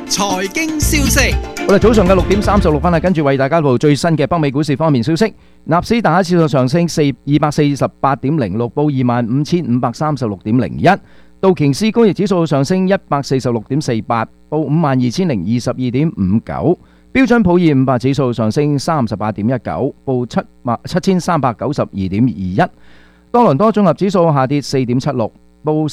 財經消息。 我哋早上嘅6:36分跟住為大家報最新嘅北美股市方面消息。納斯達克指數上升248.06，報25,536.01。道瓊斯工業指數上升146.48，報52,022.59。標準普爾500指數上升38.19，報7,392.21。多倫多綜合指數下跌4.76，報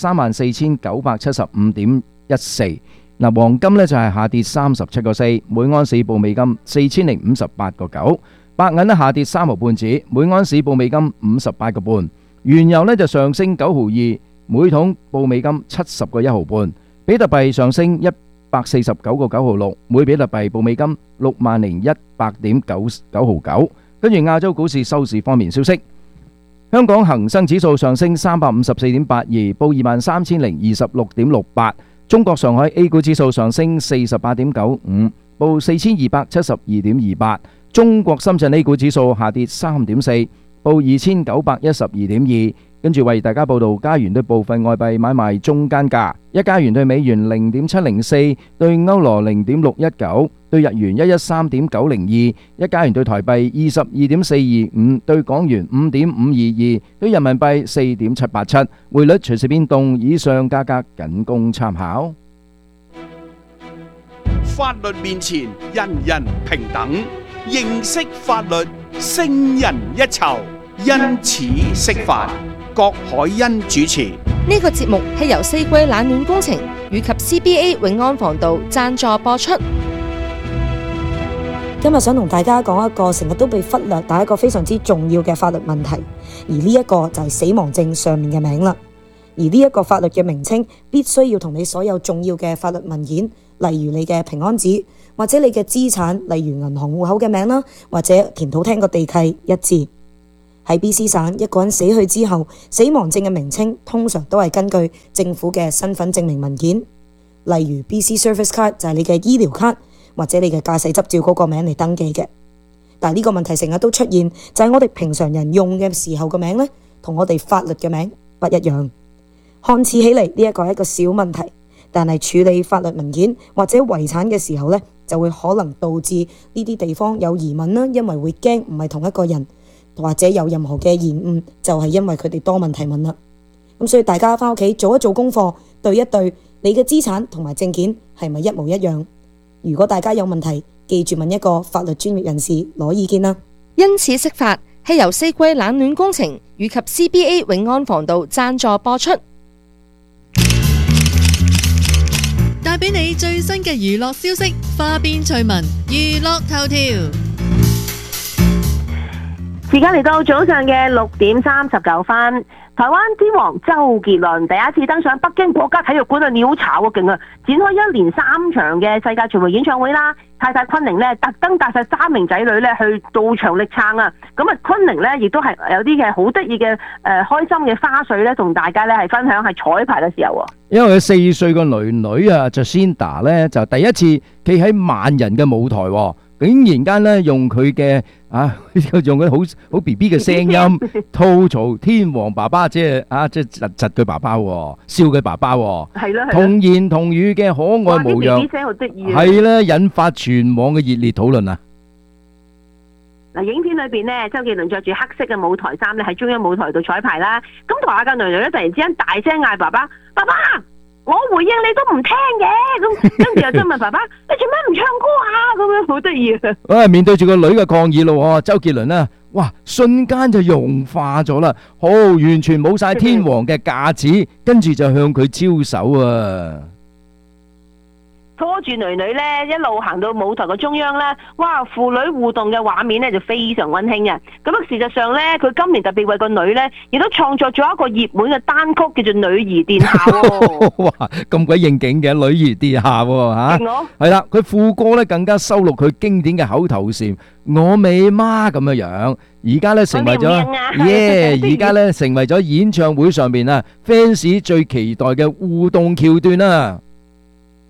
34,975.14。黃金呢就係下跌37個4，每盎司報美金4,058.9。白銀呢下跌3毫半子，每盎司報美金58個半。原油呢就上升9毫2，每桶報美金70個1毫半。比特幣上升149個9毫6，每比特幣報美金60,100.9毫9。跟住亞洲股市收市方面消息，香港恒生指數上升354.82，報23,026.68。中國上海 A 股指數上升48.95，報4,272.28。中國深圳 A 股指數下跌3.4，報2,912.2。跟住為大家報道加元對部分外幣買賣中間價：一加元對美元0.704，對歐羅0.619，對日元113.902，一加元對台幣22.425，對港元5.522，對人民幣4.787。匯率隨時變動，以上價格僅供參考。 法律面前人人平等，認識法律勝人一籌，因此釋法。郭海欣主持。 呢個節目係由四季冷暖工程以及 CBA 永安防盜贊助播出。 今日想同大家講一個成日都被忽略，但係一個非常之重要嘅法律問題，而呢一個就係死亡證上面嘅名啦。而呢一個法律嘅名稱必須要同你所有重要嘅法律文件，例如你嘅平安紙或者你嘅資產，例如銀行戶口嘅名啦，或者田土廳個地契一致。喺 BC 省，一個人死去之後，死亡證嘅名稱通常都係根據政府嘅身份證明文件，例如 BC Service Card 就係你嘅醫療卡，或者你嘅駕駛執照嗰個名嚟登記嘅。但係呢個問題成日都出現，就係我哋平常人用嘅時候個名呢，同我哋法律嘅名不一樣。看似起嚟呢一個係一個小問題，但係處理法律文件或者遺產嘅時候呢，就會可能導致呢啲地方有疑問啦，因為會驚唔係同一個人。或者有任何嘅延誤，就係因為佢哋多問題問啦。咁所以大家返屋企做一做功課，對一對你嘅資產同埋證件係咪一模一樣？如果大家有問題，記住問一個法律專業人士攞意見啦。 因此釋法係由四季冷暖工程以及 CBA 永安防盜贊助播出， 帶俾你最新嘅娛樂消息、花邊趣聞、娛樂頭條。 時間嚟到早上嘅6:39分，台灣天王周杰倫第一次登上北京國家體育館嘅鳥巢啊，勁啊！展開一連3場嘅世界巡迴演唱會啦。太太昆凌咧特登帶晒3名仔女咧去到場力撐啊！咁啊，昆凌咧亦都係有啲嘅好得意嘅開心嘅花絮咧，同大家咧係分享係彩排嘅時候。 因為佢4歲個女女啊 Jacinda 咧就第一次企喺萬人嘅舞台，竟然間咧用佢嘅用佢好 BB 嘅聲音吐槽天王爸爸，即係窒佢爸爸，笑佢爸爸， 係啦， 童言童語嘅可愛模樣， BB 聲好得意， 係咧引發全網嘅熱烈討論啊！ 嗱，影片裏邊咧，周杰倫着住黑色嘅舞台衫咧，喺中央舞台度彩排啦。咁台下嘅女女咧，突然之間大聲嗌爸爸，爸爸！我回應你都唔聽嘅，咁跟住又質問爸爸，你做咩唔唱歌啊？咁樣好得意啊！ 面對住個女嘅抗議咯，周杰倫啊，哇，瞬間就融化咗啦，完全冇晒天王嘅架子，跟住就向佢招手啊！ 拖住女女咧，一路行到舞台嘅中央咧，哇！父女互動嘅畫面咧就非常溫馨嘅。咁啊，事實上咧，佢今年特別為個女咧，亦都創作咗一個熱門嘅單曲，叫做《女兒殿下》喎。 哇！咁鬼應景嘅《女兒殿下》吓，係啦，佢副歌咧更加收錄佢經典嘅口頭禪我美媽咁樣樣，而家咧成為咗而家咧成為咗演唱會上面啊 fans 最期待嘅互動橋段啦。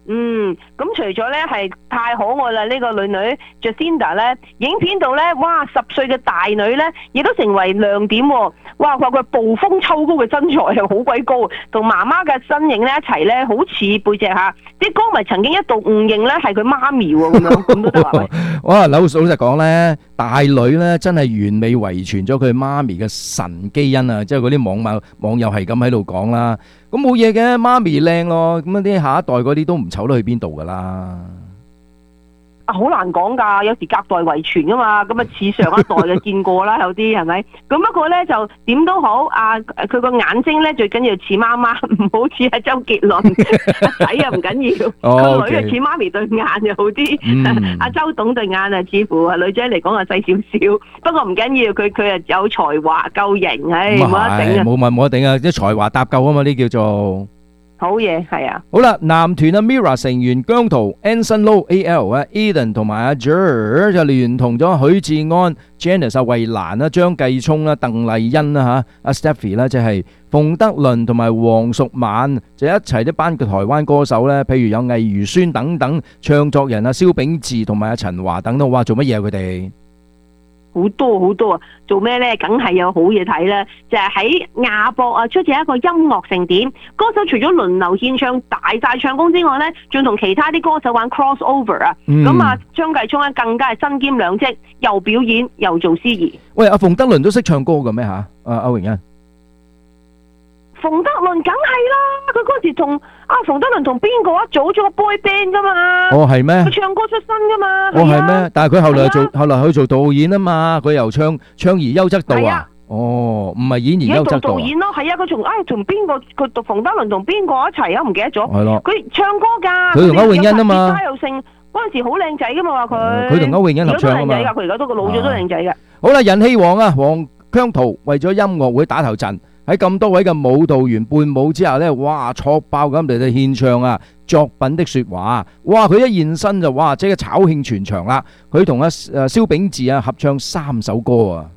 咁除咗咧係太可愛啦，呢個女女 Jacinda 咧，影片度咧，哇10歲嘅大女咧，亦都成為亮點喎。哇！佢話佢暴風秋高嘅身材係好鬼高，同媽媽嘅身影咧一齊咧，好似背脊下。啲歌迷曾經一度誤認咧係佢媽咪喎，咁樣咁都得係咪？ 哇！老實講咧，大女咧真係完美遺傳咗佢媽咪嘅神基因啊！即係嗰啲網友係咁喺度講啦。咁冇嘢嘅，媽咪靚咯，咁啲下一代嗰啲都唔醜得去邊度噶啦。 好難講㗎，有時隔代遺傳㗎嘛，咁似上一代嘅見過啦，有啲係咪？咁不過咧就點都好，佢個眼睛咧最緊要似媽媽，唔好似阿周杰倫阿仔又唔緊要，個女啊似媽咪對眼就好啲。阿周董對眼啊，似乎係女仔嚟講啊細少少，不過唔緊要，佢啊有才華夠型，冇得頂啊！ 冇得頂啊！即係才華搭救啊嘛，呢叫做。 好嘢，係啊！ 好啦，男團啊 Mirror 成員姜濤、Anson Lo A.L. 啊 Eden 同埋阿 Jer 就聯同咗許志安、Janice 衛蘭啦、張繼聰啦、鄧麗欣啦嚇、阿 Stephy 啦，即係馮德倫同埋黃淑曼，就一齊一班嘅台灣歌手咧，譬如有魏如萱等等，唱作人啊蕭秉治同埋阿陳華等等，哇！做乜嘢佢哋？ 好多啊！做咩呢？梗係有好嘢睇啦！就係喺亞博啊，出席一個音樂盛典，歌手除咗輪流獻唱大晒唱功之外呢，仲同其他啲歌手玩 cross over 啊！咁啊，張繼聰咧更加係身兼兩職，又表演又做司儀。喂， 阿馮德倫都識唱歌嘅咩嚇？歐榮欣。 馮德倫梗係啦，佢嗰時同馮德倫同邊個組咗個 boy band 噶嘛？ 哦，係咩？佢唱歌出身噶嘛？ 哦，係咩？但係佢後來去做導演啊嘛，佢又唱而優則導啊。哦，唔係演而優則導。 而家做導演咯，係啊，佢同邊個？佢同馮德倫同邊個一齊啊？唔記得咗。 係咯。 佢唱歌㗎。 佢同歐詠欣啊嘛。 又勝嗰陣時好靚仔噶嘛，話佢。 佢同歐詠欣合唱啊嘛。 佢而家都老咗都靚仔㗎。 好啦，人氣王啊，黃姜濤為咗音樂會打頭陣。喺咁多位嘅舞蹈員伴舞之下呢，哇，挫爆咁嚟到獻唱啊作品的說話，哇，佢一現身就哇，即係炒興全場啦！佢同阿蕭秉治啊合唱3首歌啊。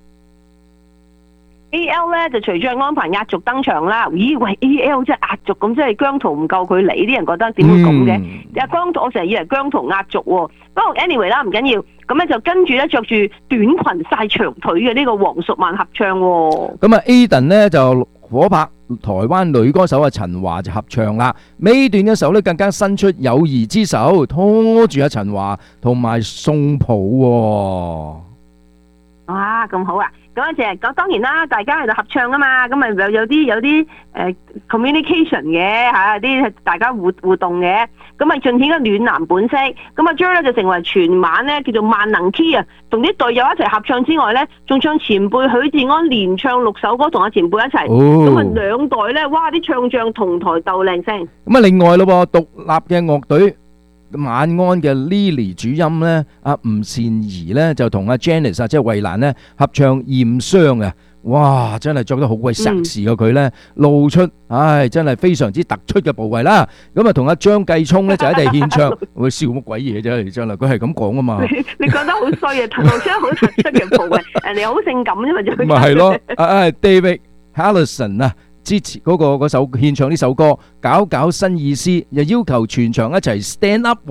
A.L. 咧就隨住安排壓軸登場啦。咦喂 ，A.L. 即係壓軸咁，即係姜濤唔夠佢嚟，啲人覺得點會咁嘅？姜濤我成日以為姜濤壓軸喎。不過 anyway 啦，唔緊要。咁咧就跟住咧着住短裙晒長腿嘅呢個黃淑曼合唱喎。咁啊 Aden 呢就夥拍台灣女歌手啊陳華就合唱啦。尾段嘅時候咧更加伸出友誼之手，拖住阿陳華同埋送抱喎。 哇，咁好啊！咁咁當然啦，大家喺度合唱啊嘛，咁咪有啲communication 嘅嚇，啲大家互動嘅，咁咪盡顯個暖男本色。咁阿 Jer 咧就成為全晚咧叫做萬能 key 啊，同啲隊友一齊合唱之外咧，仲唱前輩許志安連唱6首歌，同阿前輩一齊。咁啊兩代咧，哇！啲唱將同台鬥靚聲。咁啊另外咯，獨立嘅樂隊晚安嘅 Lily 主音咧，阿吳善儀咧就同阿 Janice 即係衛蘭咧合唱驗傷啊！哇，真係作得好鬼 sexy 嘅佢咧，露出真係非常之突出嘅部位啦。咁啊同阿張繼聰咧就一齊獻唱，會笑乜鬼嘢啫？真係佢係咁講啊嘛。 你講得好衰啊！露出好突出嘅部位，人哋好性感啫嘛，就咪係咯，David Harrison 啊。支持嗰首獻唱呢首歌，搞新意思，又要求全場一齊 stand up。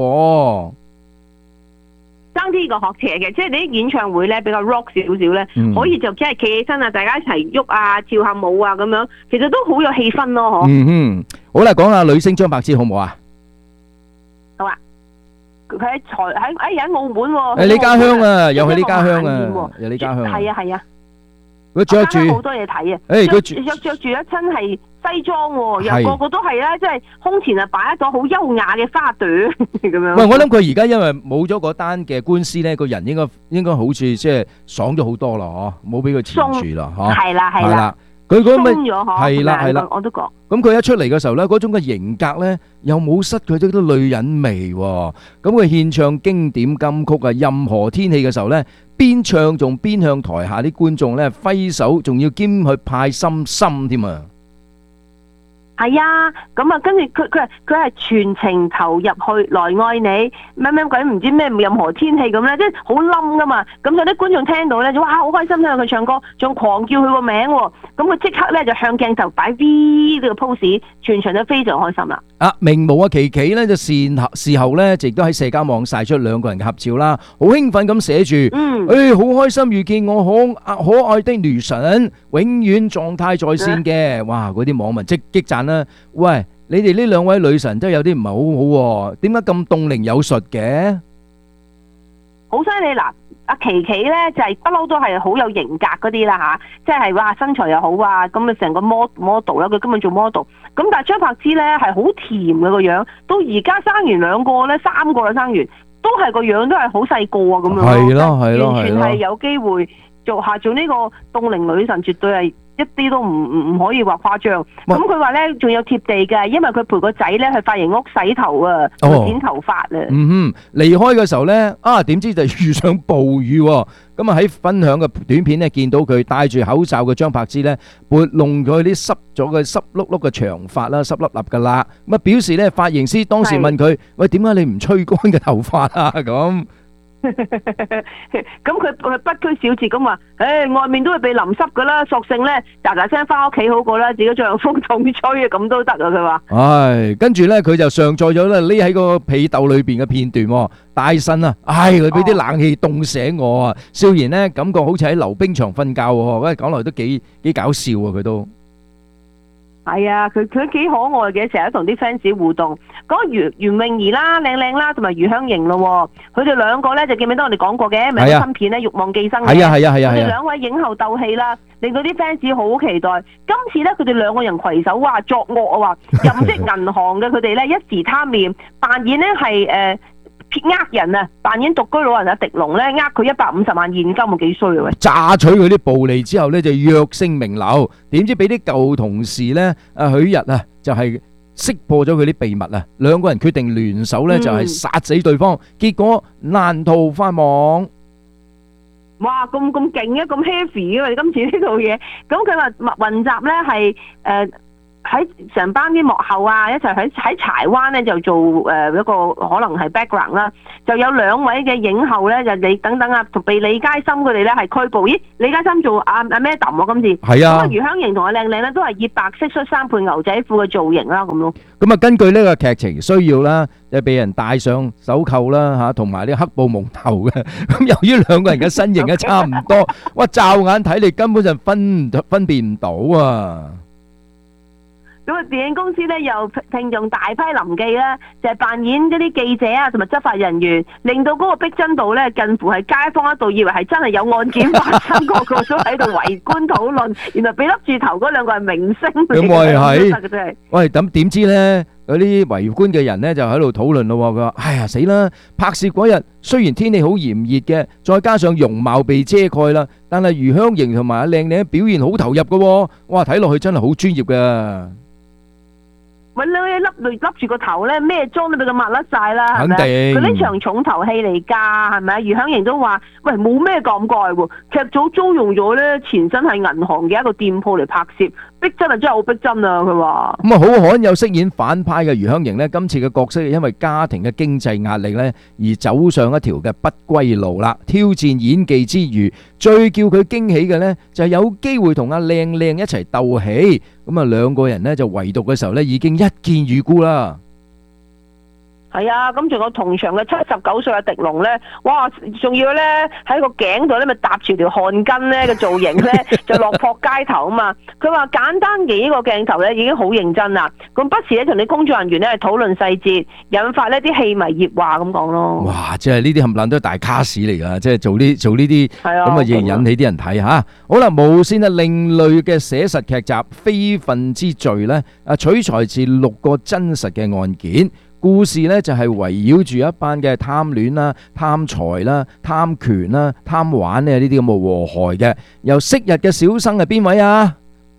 爭啲個學邪嘅，即係你啲演唱會咧比較 rock 少少咧，可以就即係企起身啊，大家一齊喐啊，跳下舞啊咁樣，其實都好有氣氛咯，嗬。 好啦，講下女星張柏芝好唔好啊？ 好啊，佢喺澳門喎。 你家鄉啊，又係你家鄉啊，又你家鄉。 係啊。 佢着住好多嘢睇啊！ 佢着住一身係西裝喎，又個個都係啦，即係胸前啊擺一朵好優雅嘅花朵咁樣。 喂，我諗佢而家因為冇咗嗰單嘅官司咧，個人應該好似即係爽咗好多啦，嗬，冇俾佢纏住啦，嗬。係啦。佢嗰咪係啦，我都覺。咁佢一出嚟嘅時候咧，嗰種嘅型格咧，又冇失佢啲女人味。咁佢獻唱經典金曲啊，任何天氣嘅時候咧，邊唱仲邊向台下啲觀眾咧揮手，仲要兼去派心心添啊！ 係啊，咁啊，跟住佢係全程投入去來愛你，咩鬼唔知咩任何天氣咁咧，即係好冧噶嘛。咁有啲觀眾聽到咧，就哇好開心聽佢唱歌，仲狂叫佢個名喎。咁佢即刻咧就向鏡頭擺 V 呢個 pose，全場都非常開心啦。 名模琪琪咧就事後咧，亦都喺社交網曬出兩個人嘅合照啦，好興奮咁寫住，好開心遇見我可愛的女神，永遠狀態在線嘅。哇！嗰啲網民即激讚啦，喂，你哋呢兩位女神真係有啲唔係好好，點解咁凍齡有術嘅？ 好犀利嗱！阿琪琪咧就係不嬲都係好有型格嗰啲啦吓，即係哇身材又好啊，咁啊成個 model 啦，佢根本做 model。咁但係張柏芝咧係好甜嘅個樣，到而家生完兩個咧，3個啦生完，都係個樣都係好細個啊咁樣。係咯係咯，完全係有機會做呢個凍齡女神，絕對係一啲都唔可以話誇張。咁佢話咧仲有貼地嘅，因為佢陪個仔咧去髮型屋洗頭啊，剪頭髮啊。離開嘅時候咧，點知就遇上暴雨。咁啊喺分享嘅短片咧，見到佢戴住口罩嘅張柏芝咧，撥弄佢啲濕咗嘅濕碌碌嘅長髮啦，濕粒粒噶啦。咁啊表示咧，髮型師當時問佢：喂，點解你唔吹乾嘅頭髮啊？咁。咁佢不拘小節咁話，外面都會被淋濕噶啦，索性咧喳喳聲翻屋企好過啦，自己再用風筒吹啊，咁都得啊，佢話。跟住咧佢就上載咗咧匿喺個被竇裏邊嘅片段，大呻啊，佢俾啲冷氣凍醒我啊，笑然咧感覺好似喺溜冰場瞓覺，喂，講來都幾搞笑啊，佢都。係啊，佢幾可愛嘅，成日同啲 fans 互動。嗰個袁詠儀啦，靚靚啦，同埋余香凝咯，佢哋兩個咧就記唔記得我哋講過嘅，咪有新片咧《慾望寄生》嘅。係啊，佢哋兩位影后鬥戲啦，令到啲 fans 好期待。今次咧佢哋兩個人攜手話作惡啊，話任職銀行嘅佢哋咧一時貪念，扮演咧係人啊，扮演獨居老人阿迪龍咧，佢150萬現金啊，幾衰啊喂！榨取佢啲暴利之後咧，就躍升名流，點知俾啲舊同事咧，阿許日啊，就係識破咗佢啲秘密啊，兩個人決定聯手咧，就係殺死對方，結果難逃法網。哇！咁勁嘅，咁 heavy 嘅，今次呢套嘢，咁佢話雲集咧係喺成班啲幕後啊，一齊喺柴灣咧就做一個可能係 background 啦，就有兩位嘅影后咧就你等等啊，被李佳芯佢哋咧係拘捕。咦，李佳芯做阿 Madam 喎，今次係啊，咁余香凝同阿靚靚咧都係以白色恤衫配牛仔褲嘅造型啦，咁咯。咁啊，根據呢個劇情需要啦，就俾人戴上手扣啦嚇，同埋啲黑布蒙頭嘅。咁由於兩個人嘅身形咧差唔多，哇，驟眼睇你根本就分辨唔到啊！咁啊，電影公司咧又聘用大批臨記啦，就係扮演嗰啲記者啊，同埋執法人員，令到嗰個逼真度咧近乎係街坊一度以為係真係有案件發生，個個都喺度圍觀討論。原來被笠住頭嗰兩個係明星嚟嘅，係喂，咁點知咧嗰啲圍觀嘅人咧就喺度討論咯。佢話：哎呀死啦！拍攝嗰日雖然天氣好炎熱嘅，再加上容貌被遮蓋啦，但係余香凝同埋阿靚靚表現好投入嘅，哇！睇落去真係好專業噶。喂，你笠住個頭咧，咩妝都俾佢抹甩晒啦，係咪？佢呢場重頭戲嚟噶，係咪？余香凝都話：喂，冇咩尷尬喎。劇組租用咗咧前身係銀行嘅一個店鋪嚟拍攝，逼真係真係好逼真啊！佢話咁啊，好罕有飾演反派嘅余香凝呢，今次嘅角色係因為家庭嘅經濟壓力咧而走上一條嘅不歸路啦。挑戰演技之餘，最叫佢驚喜嘅呢，就係有機會同阿靚靚一齊鬥戲。咁啊，兩個人呢，就圍讀嘅時候呢，已經一見如故啦。係啊，咁仲有同場嘅79歲嘅狄龍咧，哇！仲要咧喺個頸度咧咪搭住條汗巾咧嘅造型咧，就落魄街頭啊嘛！佢話簡單幾個鏡頭咧已經好認真啦，咁不時咧同啲工作人員咧討論細節，引發呢啲戲迷熱話咁講咯。哇！即係呢啲冚唪唥都係大卡士嚟㗎，即係做呢啲咁啊，仍然引起啲人睇嚇。好啦，無線啊另類嘅寫實劇集《非分之罪》咧，取材自6個真實嘅案件。故事呢就係圍繞住一班嘅貪戀啦、貪財啦、貪權啦、貪玩呢啲咁嘅禍害嘅。由昔日嘅小生係邊位啊？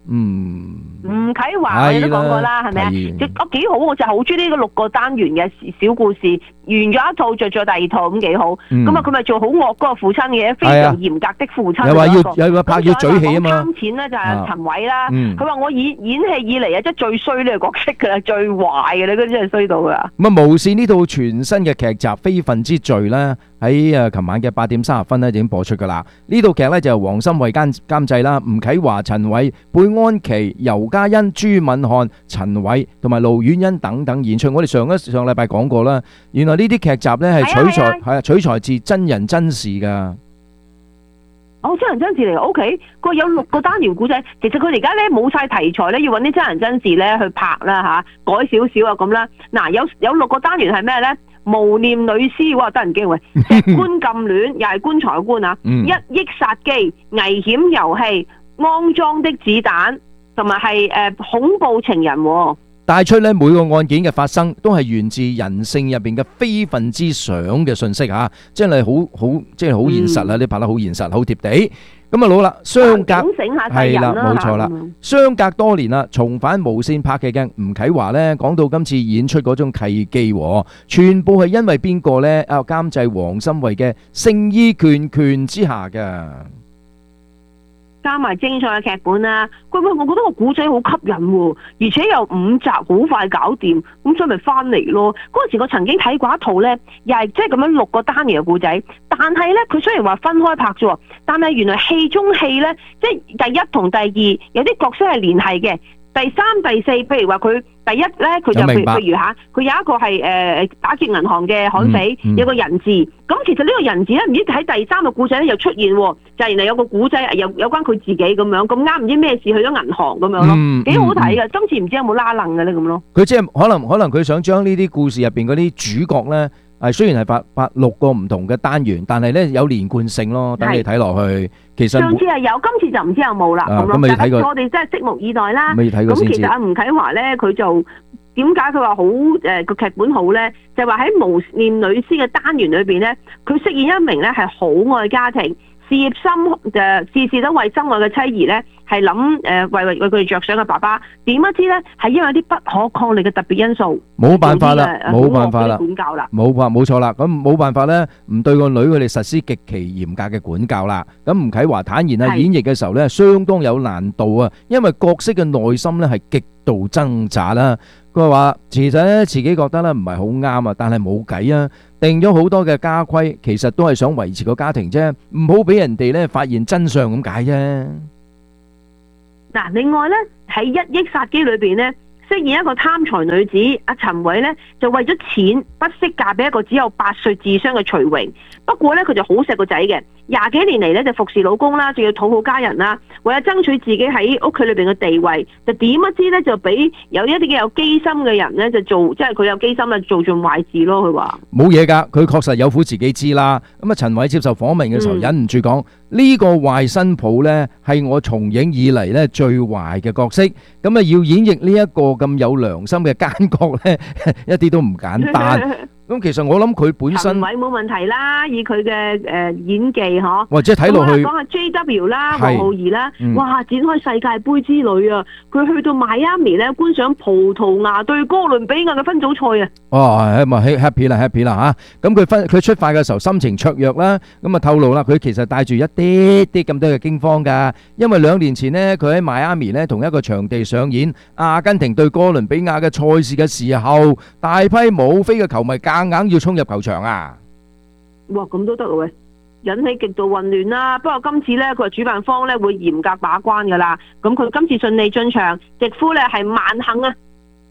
吳啟華我哋都講過啦，係咪啊？幾好，我就好中意呢個6個單元嘅小故事，完咗一套着咗第二套咁幾好。咁啊，佢咪做好惡嗰個父親嘅，非常嚴格的父親。 又話拍要嘴戲啊嘛。 貪錢咧就係陳偉啦。佢話我演戲以嚟啊，即係最衰呢個角色噶啦，最壞嘅，你嗰啲真係衰到噶。 咁啊，無綫呢套全新嘅劇集《非分之罪》咧，喺琴晚嘅8點30分咧已經播出噶啦。呢套劇咧就由黃心慧監製啦，吳啟華、陳偉、貝安琪、尤嘉欣、朱敏漢、陳偉同埋盧婉欣等等演出。我哋上禮拜講過啦，原來呢啲劇集咧係取材自真人真事噶。 真人真事嚟 ，OK。佢有6個單元故仔，其實佢哋而家咧冇晒題材咧，要揾啲真人真事咧去拍啦吓，改少少啊咁啦。嗱，有6個單元係咩咧？無念女屍，哇，得人驚喂！石棺禁戀，又係棺材嘅棺啊！1億殺機、危險遊戲、骯髒的子彈，同埋係恐怖情人。 帶出咧每個案件嘅發生都係源自人性入邊嘅非分之想嘅信息吓，真係好即係好現實啦！你拍得好現實，好貼地。咁啊好啦，相隔係啦，冇錯啦，相隔多年啦，重返無綫拍劇嘅吳啟華咧，講到今次演出嗰種契機，全部係因為邊個咧？監製黃心慧嘅誠意拳之下嘅。 加埋精彩嘅劇本啦，我覺得個古仔好吸引喎，而且有5集好快搞掂，咁所以咪翻嚟咯。嗰陣時我曾經睇過一套咧，又係即係咁樣6個單元嘅古仔，但係咧佢雖然話分開拍啫，但係原來戲中戲咧，即係第1同第2有啲角色係聯繫嘅。第3、第4，譬如話佢第1咧，佢就譬如嚇，佢有一個係打劫銀行嘅悍匪，有個人質。咁其實呢個人質咧，唔知喺第3個故仔咧又出現喎，就係原來有個古仔有關佢自己咁樣，咁啱唔知咩事去咗銀行咁樣咯，幾好睇嘅。今次唔知有冇拉楞嘅咧咁咯。佢即係可能佢想將呢啲故事入邊嗰啲主角咧，雖然係拍6個唔同嘅單元，但係咧有連貫性咯。等你睇落去，其實上次係有，今次就唔知有冇啦。咁未睇過， 我哋真係拭目以待啦。 咁其實阿吳啟華咧，佢就點解佢話好個劇本好咧？就話喺無念女屍嘅單元裏邊咧，佢飾演一名咧係好愛家庭、事業心事事都為真愛嘅妻兒咧，係諗為佢哋着想嘅爸爸，點不知咧係因為啲不可抗力嘅特別因素， 冇辦法啦，冇辦法啦， 管教啦， 冇錯啦，咁冇辦法咧，唔對個女佢哋實施極其嚴格嘅管教啦。咁吳啟華坦言啊，演繹嘅時候咧，相當有難度啊，因為角色嘅內心咧係極度掙扎啦。佢話其實咧自己覺得咧唔係好啱啊，但係冇計啊，定咗好多嘅家規，其實都係想維持個家庭啫，唔好俾人哋咧發現真相咁解啫。 嗱，另外咧喺1億殺機裏邊咧，飾演一個貪財女子阿陳偉咧，就為咗錢不惜嫁俾一個只有8歲智商嘅徐榮。不過咧佢就好錫個仔嘅，20幾年嚟咧就服侍老公啦，仲要討好家人啦，為咗爭取自己喺屋企裏邊嘅地位，就點不知咧就俾有一啲嘅有機心嘅人咧就做，即係佢有機心啦，做盡壞事咯。佢話冇嘢㗎，佢確實有苦自己知啦。咁啊，陳偉接受訪問嘅時候忍唔住講：呢個壞新抱咧係我從影以嚟咧最壞嘅角色。咁啊，要演繹呢一個咁有良心嘅奸角咧，一啲都唔簡單。咁其實我諗佢本身陳偉冇問題啦，以佢嘅演技嗬， 或者睇落去講下 JW 啦，黃浩儀啦，哇，展開世界盃之旅啊！佢去到邁阿密咧觀賞葡萄牙對哥倫比亞嘅分組賽啊！ 哦，係咪 happy 啦嚇！咁佢出發嘅時候心情雀躍啦，咁啊透露啦，佢其實帶住一啲咁多嘅驚慌㗎，因為2年前呢，佢喺邁阿密咧同一個場地上演阿根廷對哥倫比亞嘅賽事嘅時候，大批冇飛嘅球迷硬要衝入球場啊！ 哇，咁都得喎，引起極度混亂啦。不過今次呢，佢話主辦方呢會嚴格把關噶啦。咁佢今次順利進場，直呼呢係萬幸啊！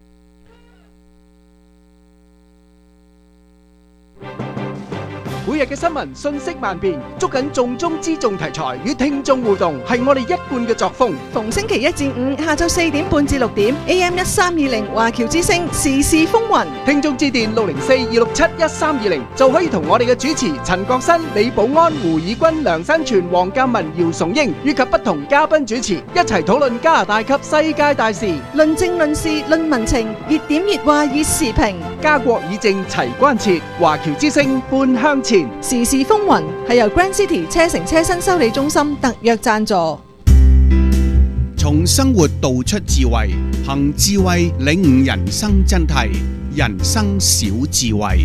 每日嘅新聞信息萬變，捉緊重中之重題材與聽眾互動，係我哋一貫嘅作風。 逢星期1至5下晝4點半至6點 AM 1320華僑之聲時事風雲， 聽眾致電604-267-1320就可以同我哋嘅主持陳國新、李寶安、胡以軍、梁新全、黃鑑文、姚崇英以及不同嘉賓主持一齊討論加拿大及世界大事， 論政論事論民情，熱點熱話熱時評， 家國以正齊關切，華僑之聲半向前。 時事風雲係由 Grand City 車城車新修理中心特約贊助。 從生活道出智慧，行智慧領悟人生真諦。人生小智慧，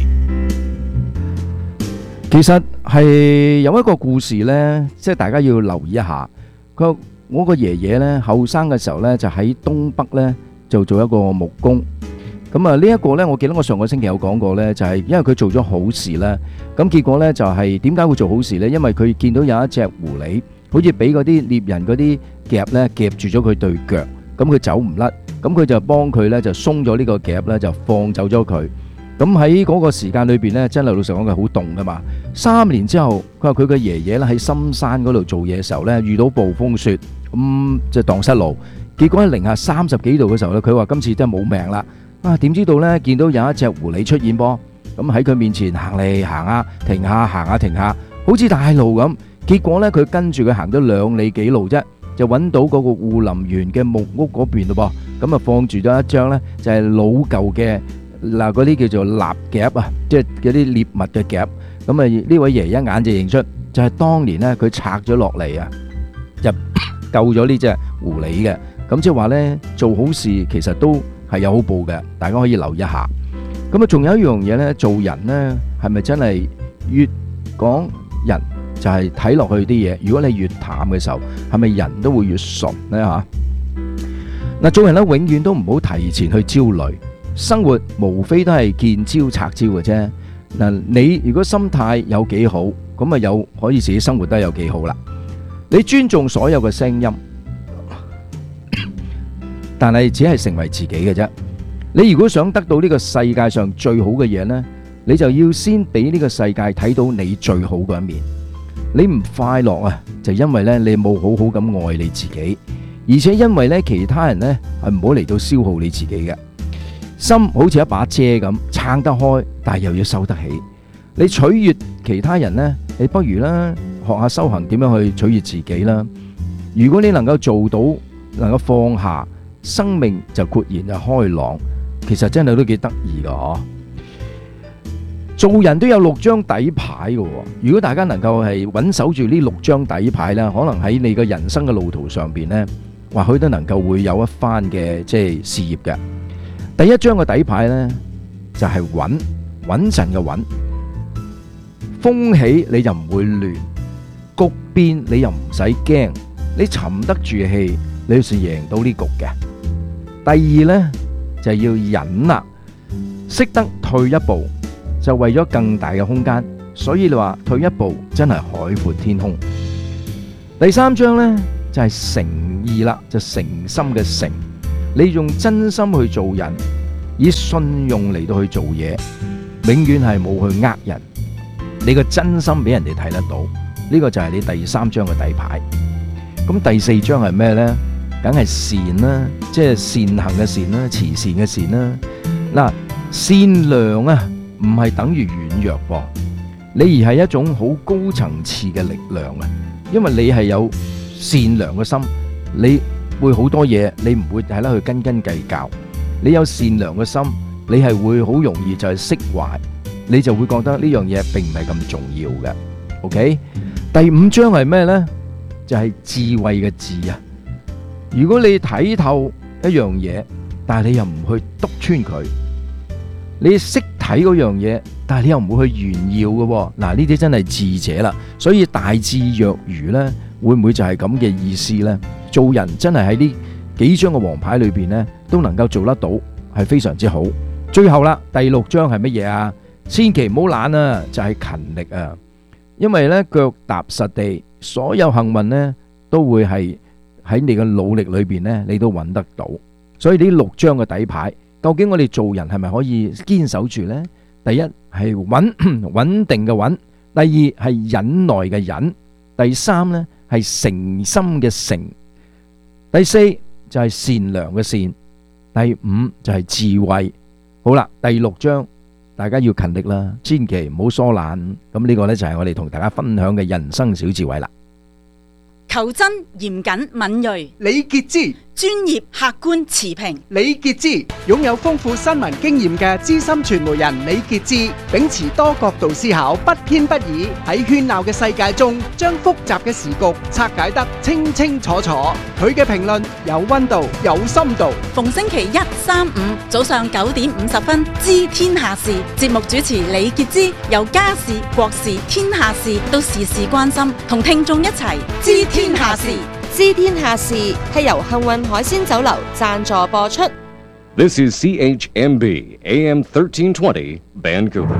其實係有一個故事呢，即係大家要留意一下。我個爺爺呢，後生嘅時候呢，就喺東北呢就做一個木工。咁啊，呢一個呢，我記得我上個星期有講過呢，就係因為佢做咗好事啦。咁結果呢，就係點解會做好事呢？因為佢見到有一隻狐狸，好似俾嗰啲獵人嗰啲夾呢夾住咗佢對腳，咁佢走唔甩。咁佢就幫佢咧，就鬆咗呢個夾咧，就放走咗佢。咁喺嗰個時間裏邊咧，真係老實講佢好凍噶嘛。3年之後，佢話佢嘅爺爺咧喺深山嗰度做嘢嘅時候咧，遇到暴風雪，咁就蕩失路。結果喺零下30幾度嘅時候咧，佢話今次真係冇命啦。點知道咧，見到有一隻狐狸出現噃，咁喺佢面前行嚟行下，停下行下停下，好似帶路咁。結果咧，佢跟住佢行咗2里幾路啫，就揾到嗰個護林園嘅木屋嗰邊咯噃。咁啊，放住咗一張咧，就係老舊嘅嗱嗰啲叫做臘夾啊，即係嗰啲獵物嘅夾。咁啊，呢位爺一眼就認出，就係當年咧佢拆咗落嚟啊，就救咗呢隻狐狸嘅。咁即係話咧，做好事其實都係有好報嘅，大家可以留意一下。咁啊，仲有一樣嘢咧，做人咧係咪真係越講人就係睇落去啲嘢？如果你越淡嘅時候，係咪人都會越順咧嚇？嗱，做人咧永遠都唔好提前去焦慮，生活無非都係見招拆招嘅啫。嗱，你如果心態有幾好，咁啊有可以自己生活得有幾好啦。你尊重所有嘅聲音，但係只係成為自己嘅啫。你如果想得到呢個世界上最好嘅嘢呢，你就要先俾呢個世界睇到你最好嘅一面。你唔快樂啊，就因為咧你冇好好咁愛你自己。而且因為咧，其他人咧係唔好嚟到消耗你自己嘅心，好似一把遮咁撐得開，但係又要收得起。你取悅其他人咧，你不如啦學下修行點樣去取悅自己啦。如果你能夠做到，能夠放下，生命就豁然就開朗。其實真係都幾得意噶嗬。做人都有6張底牌嘅，如果大家能夠係穩守住呢6張底牌咧，可能喺你嘅人生嘅路途上邊咧，或許都能夠會有一番嘅即係事業嘅。第1張嘅底牌呢，就係穩陣嘅穩，風起你就唔會亂，局變你又唔使驚，你沉得住氣，你就贏到呢局嘅。第2呢，就係要忍啦，識得退一步，就為咗更大嘅空間，所以你話退一步真係海闊天空。第3張呢，就係誠意啦，就誠心嘅誠，你用真心去做人，以信用嚟到去做嘢，永遠係冇去呃人，你個真心俾人哋睇得到，呢個就係你第3張嘅底牌。咁第4張係咩呢？梗係善啦，即係善行嘅善啦，慈善嘅善啦。嗱，善良啊，唔係等於軟弱噃，你而係一種好高層次嘅力量啊，因為你係有善良嘅心，你會好多嘢，你唔會係啦去斤斤計較。你有善良嘅心，你係會好容易就係釋懷，你就會覺得呢樣嘢並唔係咁重要嘅。OK，第5章係咩呢？就係智慧嘅智啊！如果你睇透一樣嘢，但係你又唔去篤穿佢，你識睇嗰樣嘢，但係你又唔會去炫耀嘅。嗱，呢啲真係智者啦。所以大智若愚呢，會唔會就係咁嘅意思呢？做人真係喺呢幾張嘅王牌裏邊呢，都能夠做得到，係非常之好。最後啦，第6章係乜嘢啊？千祈唔好懶啊，就係勤力啊！因為呢，腳踏實地，所有幸運呢都會係喺你嘅努力裏邊呢，你都揾得到。所以呢6張嘅底牌，究竟我哋做人係咪可以堅守住呢？第1係穩定嘅穩，第2係忍耐嘅忍，第3呢係誠心嘅誠，第4就係善良嘅善，第5就係智慧。好啦，第6章大家要勤力啦，千祈唔好疏懶。咁呢個呢，就係我哋同大家分享嘅人生小智慧啦。 求真、嚴謹、敏銳， 李傑之專業、客觀、持平。 李傑之擁有豐富新聞經驗嘅資深傳媒人李傑之，秉持多角度思考，不偏不倚，喺喧鬧嘅世界中，將複雜嘅時局拆解得清清楚楚。佢嘅評論有溫度，有深度。 逢星期一、三、五早上9點50分，知天下事。節目主持李傑之，由家事、國事、天下事到時事關心，同聽眾一齊知天下事。 知天下事係由幸運海鮮酒樓贊助播出。 This is CHMB AM 1320 Vancouver。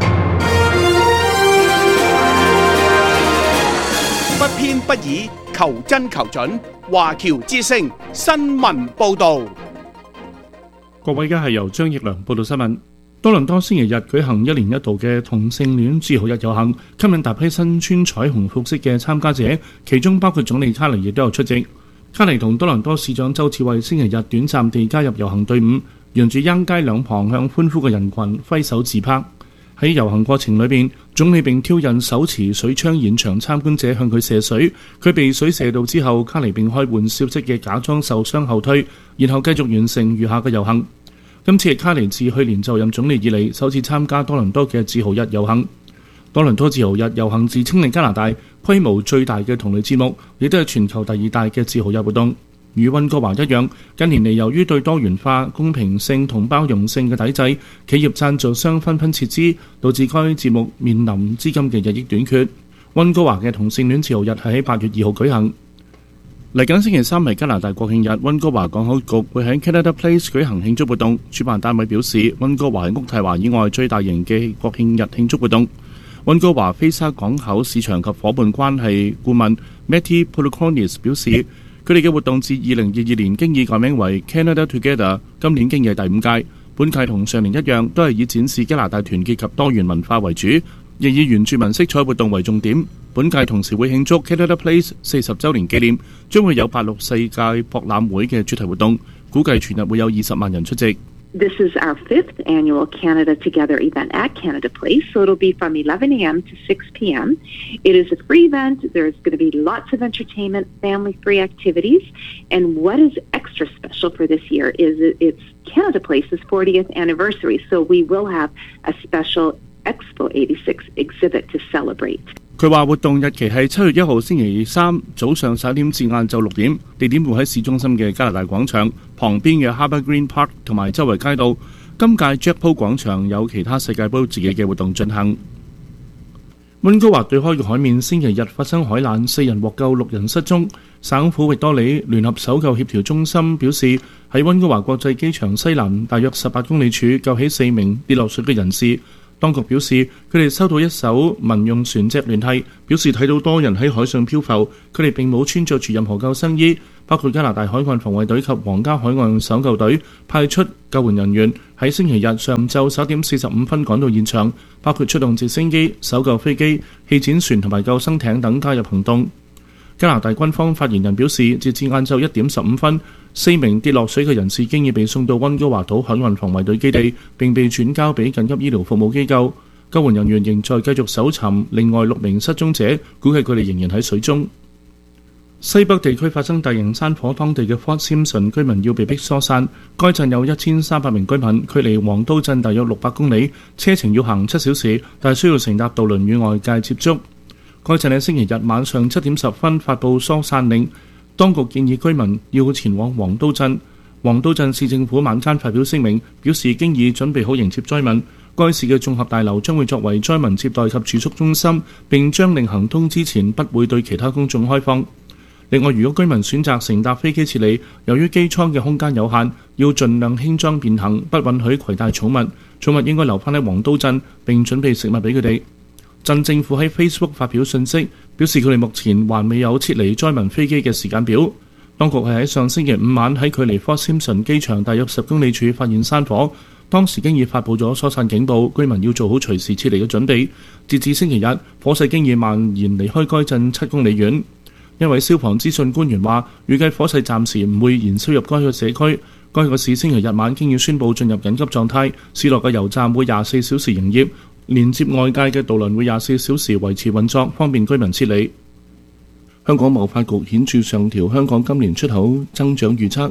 不偏不倚，求真求準。華僑之聲新聞報導。 各位，而家係由張奕良報道新聞。多倫多星期日舉行一年一度嘅同性戀自豪日遊行，吸引大批身穿彩虹服飾嘅參加者，其中包括總理卡尼亦都有出席。卡尼同多倫多市長周志偉星期日短暫地加入遊行隊伍，沿住央街兩旁向歡呼嘅人群揮手自拍。喺遊行過程裏邊，總理並挑釁手持水槍現場參觀者向佢射水，佢被水射到之後，卡尼並開玩笑式嘅假裝受傷後退，然後繼續完成餘下嘅遊行。今次係卡尼自去年就任總理以嚟首次參加多倫多嘅自豪日遊行。多倫多自豪日遊行自稱係加拿大規模最大嘅同類節目，亦都係全球第2大嘅自豪日活動。與溫哥華一樣，近年嚟由於對多元化、公平性同包容性嘅體制，企業贊助商紛紛撤資，導致該節目面臨資金嘅日益短缺。溫哥華嘅同性戀自豪日係喺8月2號舉行。嚟緊星期三係加拿大國慶日，溫哥華港口局會喺 Canada Place 舉行慶祝活動。主辦單位表示，溫哥華係渥太華以外最大型嘅國慶日慶祝活動。溫哥華菲沙港口市場及伙伴關係顧問 Matty Polukonis 表示，佢哋嘅活動自2022年經已改名為 Canada Together， 今年經已係第5屆。本屆同上年一樣，都係以展示加拿大團結及多元文化為主，亦以原住民色彩活動為重點。本屆同時會慶祝 Canada Place 40週年紀念，將會有86世界博覽會嘅主題活動，估計全日會有20萬人出席。 This is our 5th annual Canada Together event at Canada Place, so it'll be from 11 a.m. to 6 p.m. It is a free event. There's going to be lots of entertainment, family-free activities, and what is extra special for this year is it's Canada Place's 40th anniversary, so we will have a special Expo 86 exhibit to celebrate. 佢話活動日期係7月1號星期三早上11點至晏晝6點，地點會喺市中心嘅加拿大廣場旁邊嘅 Harbour Green Park 同埋周圍街道。今屆 Jack Po 廣場有其他世界盃自己嘅活動進行。溫哥華對開嘅海面星期日發生海難，4人獲救，6人失蹤。省府域多里聯合搜救協調中心表示，喺溫哥華國際機場西南大約18公里處救起4名跌落水嘅人士。當局表示，佢哋收到一艘民用船隻聯繫，表示睇到多人喺海上漂浮，佢哋並冇穿着住任何救生衣，包括加拿大海岸防衛隊及皇家海岸搜救隊派出救援人員喺星期日上晝11點45分趕到現場，包括出動直升機、搜救飛機、氣展船同埋救生艇等加入行動。加拿大軍方發言人表示，截至晏晝1點15分，4名跌落水嘅人士經已被送到溫哥華島海岸防衛隊基地，並被轉交俾緊急醫療服務機構。救援人員仍在繼續搜尋另外6名失蹤者，估計佢哋仍然喺水中。西北地區發生大型山火，當地嘅 Fort Simpson 居民要被迫疏散。該鎮有1300名居民，距離黃都鎮大約600公里，車程要行7小時，但需要乘搭渡輪與外界接觸。該鎮喺星期日晚上7點10分發布疏散令，當局建議居民要前往黃都鎮。黃都鎮市政府晚間發表聲明，表示經已準備好迎接災民。該市嘅綜合大樓將會作為災民接待及住宿中心，並將令行通之前不會對其他公眾開放。另外，如果居民選擇乘搭飛機撤離，由於機艙嘅空間有限，要盡量輕裝便行，不允許攜帶寵物。寵物應該留返喺黃都鎮，並準備食物俾佢哋。鎮政府喺 Facebook 發表信息，表示佢哋目前還未有撤離災民飛機嘅時間表。當局係喺上星期5晚喺距離 Fort Simpson 機場大約10公里處發現山火，當時經已發布咗疏散警報，居民要做好隨時撤離嘅準備。截至星期日，火勢經已蔓延離開該鎮7公里遠。一位消防資訊官員話，預計火勢暫時唔會燃燒入該個社區。該個市星期日晚經已宣布進入緊急狀態，市內嘅油站會24小時營業。連接外界嘅渡輪會24小時維持運作，方便居民撤離。香港貿發局顯著上調香港今年出口增長預測，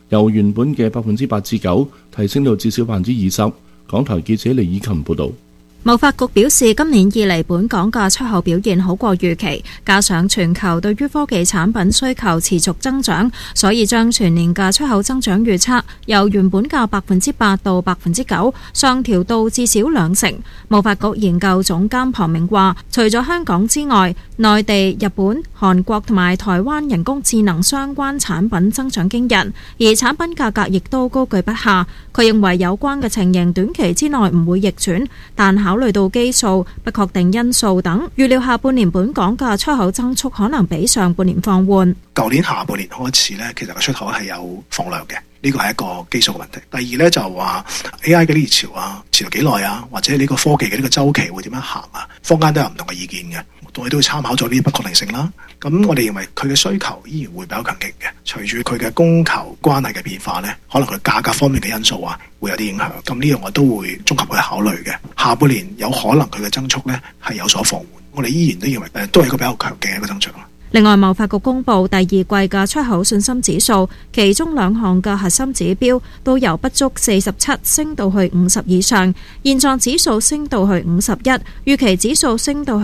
由原本嘅8%至9%提升到至少20%。港台記者李以琴報導。 貿發局表示，今年以嚟本港嘅出口表現好過預期，加上全球對於科技產品需求持續增長，所以將全年嘅出口增長預測由原本嘅8%到9%上調到至少2%。貿發局研究總監龐明話，除咗香港之外，內地、日本、韓國同埋台灣人工智能相關產品增長驚人，而產品價格亦都高居不下。佢認為有關嘅情形短期之內唔會逆轉，但考慮到基數、不確定因素等，預料下半年本港嘅出口增速可能比上半年放緩。 舊年下半年開始呢，其實個出口係有放量嘅，呢個係一個基數嘅問題。第二呢，就話 AI 嘅呢熱潮啊，持續幾耐啊，或者呢個科技嘅呢個週期會點樣行啊，坊間都有唔同嘅意見嘅。我哋都會參考咗呢啲不確定性啦。咁我哋認為佢嘅需求依然會比較強勁嘅。隨住佢嘅供求關係嘅變化呢，可能佢價格方面嘅因素啊，會有啲影響。咁呢樣我都會綜合去考慮嘅。下半年有可能佢嘅增速呢係有所放緩。我哋依然都認為都係一個比較強勁嘅一個增長。 另外，貿發局公布第二季嘅出口信心指數，其中2項嘅核心指標都由不足47升到去50以上，現狀指數升到去51，預期指數升到去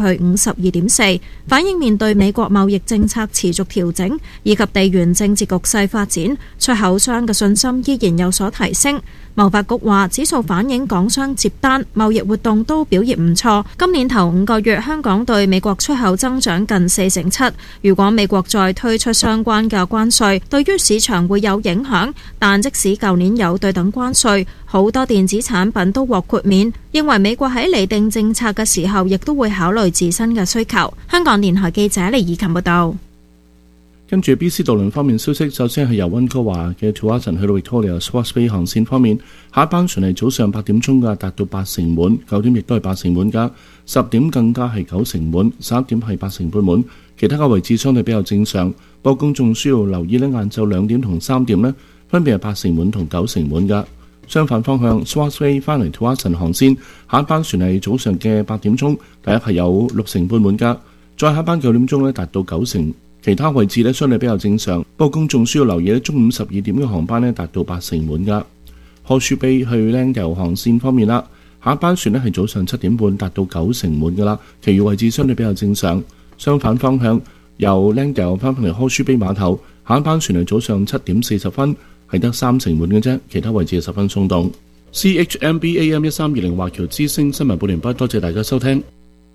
52.4，反映面對美國貿易政策持續調整以及地緣政治局勢發展，出口商嘅信心依然有所提升。貿發局話，指數反映港商接單、貿易活動都表現唔錯。今年頭5個月，香港對美國出口增長近47%。如果美國再推出相關嘅關稅，對於市場會有影響。但即使舊年有對等關稅，好多電子產品都獲豁免。認為美國喺釐定政策嘅時候，亦都會考慮自身嘅需求。香港電台記者李以琴報道。 跟住 BC 渡輪方面消息，首先係由溫哥華嘅 Tsawwassen 去到 Victoria Swartz Bay 航線方面，下一班船係早上8點鐘㗎，達到80%滿，9點亦都係80%滿㗎，10點更加係90%滿，11點係80%半滿。其他嘅位置相對比較正常，不過公眾需要留意呢，晏晝2點同3點呢，分別係80%滿同90%滿㗎。相反方向 Swartz Bay 翻嚟 Tsawwassen 航線，下一班船係早上嘅8點鐘，第一係有60%半滿㗎，再下一班9點鐘呢，達到90%。其他位置呢，相對比較正常，不過公眾需要留意呢，中午12點嘅航班呢，達到80%滿㗎。Horseshoe Bay 去 Langdale 航線方面啦，下一班船呢係早上7點半達到90%滿㗎啦，其餘位置相對比較正常。相反方向由 Langdale 翻嚟 Horseshoe Bay 碼頭，下一班船係早上7點40分，係得30%滿嘅啫，其他位置係十分鬆動。CHMB AM 1320華僑之聲新聞報完畢，多謝大家收聽。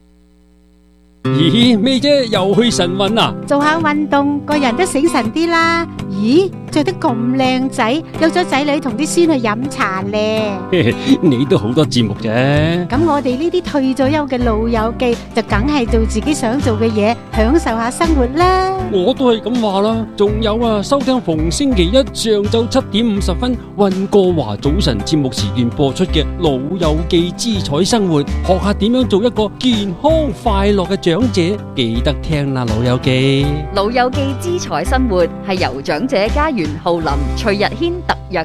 咦，咩啫？又去晨運啊？ 做下運動，個人都醒神啲啦。咦，着得咁靚仔，有咗仔女同啲孫去飲茶咧。 你都好多節目啫。 咁我哋呢啲退咗休嘅老友記，就梗係做自己想做嘅嘢，享受下生活啦。 我都係咁話啦。仲有啊，收聽逢星期一上晝7點50分溫哥華早晨節目時段播出嘅《老友記之彩生活》，學下點樣做一個健康快樂嘅長者，記得聽啦，老友記。 老友記之彩生活係由長者家園浩林、徐日軒特約